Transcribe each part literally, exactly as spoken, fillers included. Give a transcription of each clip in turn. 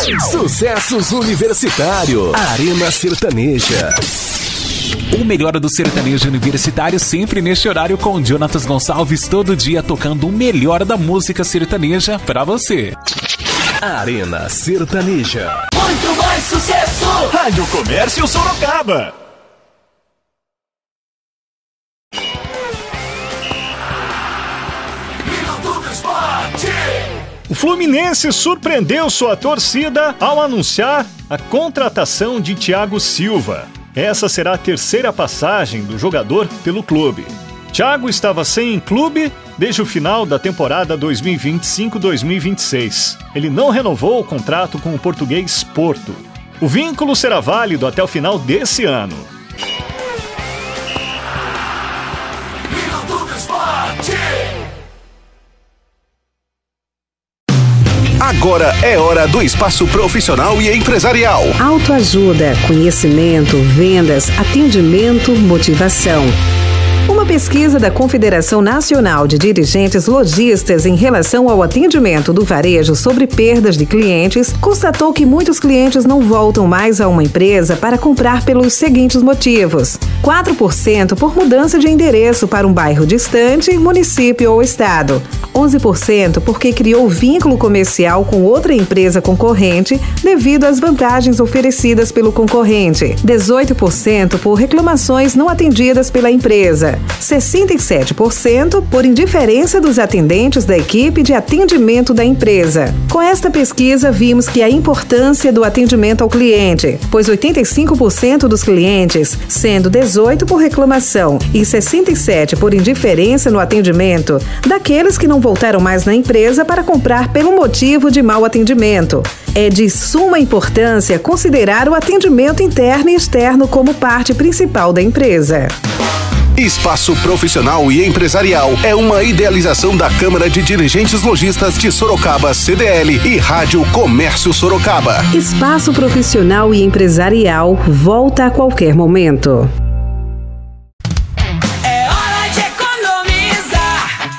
Sucessos Universitário, Arena Sertaneja. O melhor do sertanejo universitário sempre neste horário com Jonatas Gonçalves, todo dia tocando o melhor da música sertaneja pra você. Arena Sertaneja. Muito mais sucesso! Rádio Comércio Sorocaba. O Fluminense surpreendeu sua torcida ao anunciar a contratação de Thiago Silva. Essa será a terceira passagem do jogador pelo clube. Thiago estava sem clube desde o final da temporada dois mil e vinte e cinco dois mil e vinte e seis. Ele não renovou o contrato com o português Porto. O vínculo será válido até o final desse ano. Agora é hora do espaço profissional e empresarial. Autoajuda, conhecimento, vendas, atendimento, motivação. Uma pesquisa da Confederação Nacional de Dirigentes Lojistas em relação ao atendimento do varejo sobre perdas de clientes constatou que muitos clientes não voltam mais a uma empresa para comprar pelos seguintes motivos: quatro por cento por mudança de endereço para um bairro distante, município ou estado, onze por cento porque criou vínculo comercial com outra empresa concorrente devido às vantagens oferecidas pelo concorrente, dezoito por cento por reclamações não atendidas pela empresa, sessenta e sete por cento por indiferença dos atendentes da equipe de atendimento da empresa. Com esta pesquisa, vimos que a importância do atendimento ao cliente, pois oitenta e cinco por cento dos clientes, sendo dezoito por reclamação e sessenta e sete por indiferença no atendimento, daqueles que não voltaram mais na empresa para comprar pelo motivo de mau atendimento. É de suma importância considerar o atendimento interno e externo como parte principal da empresa. Espaço Profissional e Empresarial é uma idealização da Câmara de Dirigentes Lojistas de Sorocaba, C D L, e Rádio Comércio Sorocaba. Espaço Profissional e Empresarial volta a qualquer momento. É hora de economizar.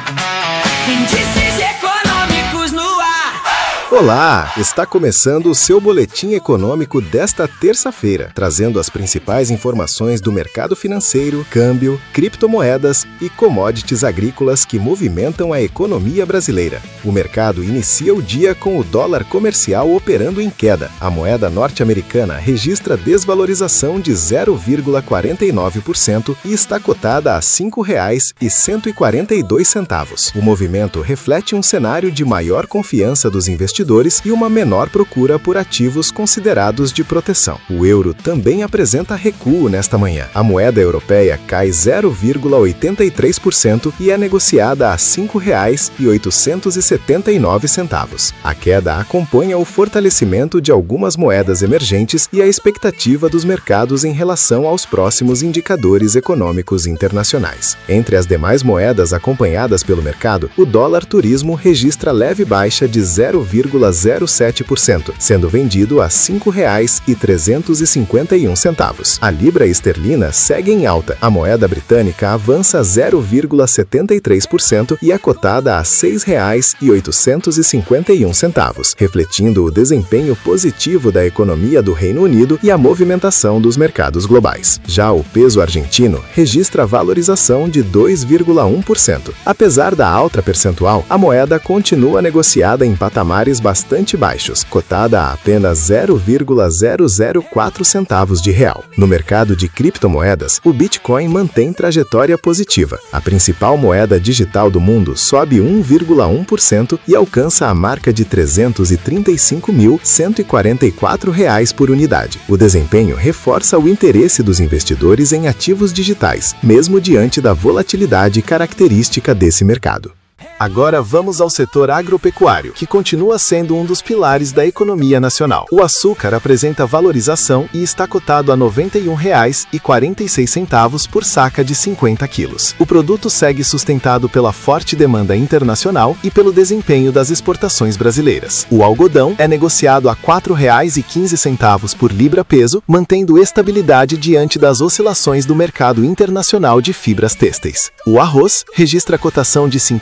Índices econômicos no ar. Olá! Está começando o seu boletim econômico desta terça-feira, trazendo as principais informações do mercado financeiro, câmbio, criptomoedas e commodities agrícolas que movimentam a economia brasileira. O mercado inicia o dia com o dólar comercial operando em queda. A moeda norte-americana registra desvalorização de zero vírgula quarenta e nove por cento e está cotada a cinco reais e cento e quarenta e dois centavos. O movimento reflete um cenário de maior confiança dos investidores e uma menor procura por ativos considerados de proteção. O euro também apresenta recuo nesta manhã. A moeda europeia cai zero vírgula oitenta e três por cento e é negociada a cinco reais e oitocentos e setenta e nove centavos. A queda acompanha o fortalecimento de algumas moedas emergentes e a expectativa dos mercados em relação aos próximos indicadores econômicos internacionais. Entre as demais moedas acompanhadas pelo mercado, o dólar turismo registra leve baixa de zero vírgula zero sete por cento, sendo vendido a cinco reais e trezentos e cinquenta e um centavos. A libra esterlina segue em alta. A moeda britânica avança zero vírgula setenta e três por cento e é cotada a seis reais e oitocentos e cinquenta e um centavos, refletindo o desempenho positivo da economia do Reino Unido e a movimentação dos mercados globais. Já o peso argentino registra valorização de dois vírgula um por cento. Apesar da alta percentual, a moeda continua negociada em patamares bastante baixos, cotada a apenas zero vírgula zero zero quatro centavos de real. No mercado de criptomoedas, o Bitcoin mantém trajetória positiva. A principal moeda digital do mundo sobe um vírgula um por cento e alcança a marca de trezentos e trinta e cinco mil cento e quarenta e quatro reais por unidade. O desempenho reforça o interesse dos investidores em ativos digitais, mesmo diante da volatilidade característica desse mercado. Agora vamos ao setor agropecuário, que continua sendo um dos pilares da economia nacional. O açúcar apresenta valorização e está cotado a noventa e um reais e quarenta e seis centavos por saca de cinquenta quilos. O produto segue sustentado pela forte demanda internacional e pelo desempenho das exportações brasileiras. O algodão é negociado a quatro reais e quinze centavos por libra-peso, mantendo estabilidade diante das oscilações do mercado internacional de fibras têxteis. O arroz registra cotação de cinquenta e nove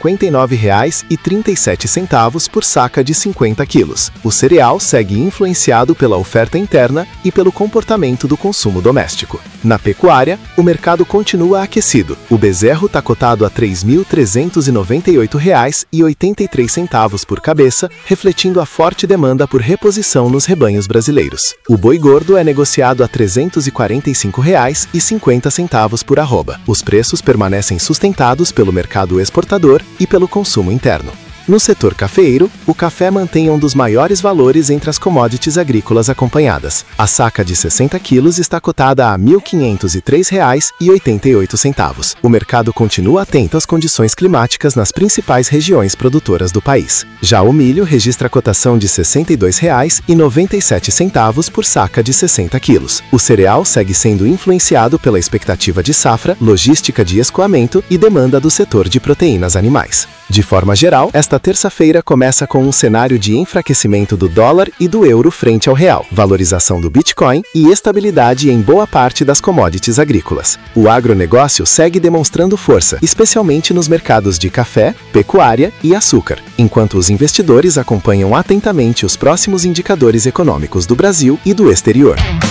nove reais e trinta e sete centavos por saca de cinquenta quilos. O cereal segue influenciado pela oferta interna e pelo comportamento do consumo doméstico. Na pecuária, o mercado continua aquecido. O bezerro está cotado a três mil trezentos e noventa e oito reais e oitenta e três centavos por cabeça, refletindo a forte demanda por reposição nos rebanhos brasileiros. O boi gordo é negociado a trezentos e quarenta e cinco reais e cinquenta centavos por arroba. Os preços permanecem sustentados pelo mercado exportador e pelo consumo interno. No setor cafeeiro, o café mantém um dos maiores valores entre as commodities agrícolas acompanhadas. A saca de sessenta quilos está cotada a mil quinhentos e três reais e oitenta e oito centavos. O mercado continua atento às condições climáticas nas principais regiões produtoras do país. Já o milho registra cotação de sessenta e dois reais e noventa e sete centavos por saca de sessenta quilos. O cereal segue sendo influenciado pela expectativa de safra, logística de escoamento e demanda do setor de proteínas animais. De forma geral, esta terça-feira começa com um cenário de enfraquecimento do dólar e do euro frente ao real, valorização do Bitcoin e estabilidade em boa parte das commodities agrícolas. O agronegócio segue demonstrando força, especialmente nos mercados de café, pecuária e açúcar, enquanto os investidores acompanham atentamente os próximos indicadores econômicos do Brasil e do exterior.